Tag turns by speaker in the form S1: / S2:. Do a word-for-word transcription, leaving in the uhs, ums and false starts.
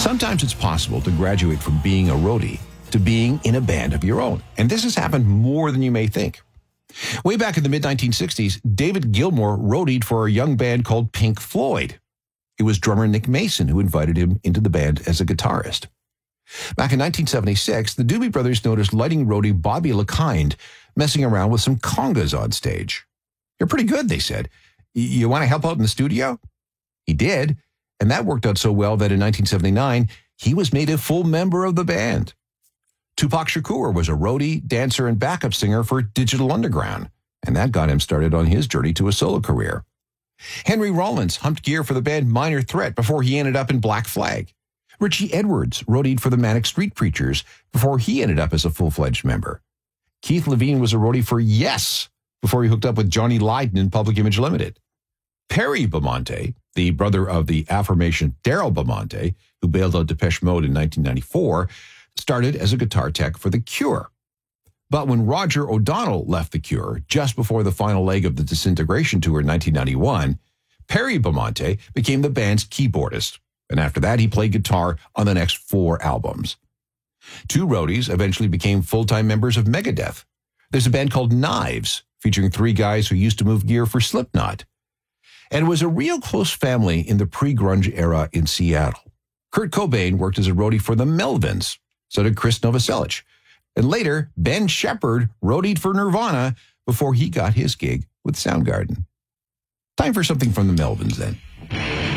S1: Sometimes it's possible to graduate from being a roadie to being in a band of your own. And this has happened more than you may think. Way back in the mid nineteen sixties, David Gilmour roadied for a young band called Pink Floyd. It was drummer Nick Mason who invited him into the band as a guitarist. Back in nineteen seventy-six, the Doobie Brothers noticed lighting roadie Bobby LeKind messing around with some congas on stage. "You're pretty good," they said. "You want to help out in the studio?" He did, and that worked out so well that in nineteen seventy-nine, he was made a full member of the band. Tupac Shakur was a roadie, dancer, and backup singer for Digital Underground, and that got him started on his journey to a solo career. Henry Rollins humped gear for the band Minor Threat before he ended up in Black Flag. Richie Edwards roadied for the Manic Street Preachers before he ended up as a full-fledged member. Keith Levine was a roadie for Yes before he hooked up with Johnny Lydon in Public Image Limited. Perry Beaumonte, the brother of the aforementioned Daryl Beaumonte, who bailed out Depeche Mode in nineteen ninety-four, started as a guitar tech for The Cure. But when Roger O'Donnell left The Cure just before the final leg of the Disintegration Tour in nineteen ninety-one, Perry Beaumonte became the band's keyboardist, and after that he played guitar on the next four albums. Two roadies eventually became full-time members of Megadeth. There's a band called Knives, featuring three guys who used to move gear for Slipknot. And it was a real close family in the pre-grunge era in Seattle. Kurt Cobain worked as a roadie for the Melvins, so did Chris Novoselic. And later, Ben Shepherd roadied for Nirvana before he got his gig with Soundgarden. Time for something from the Melvins then.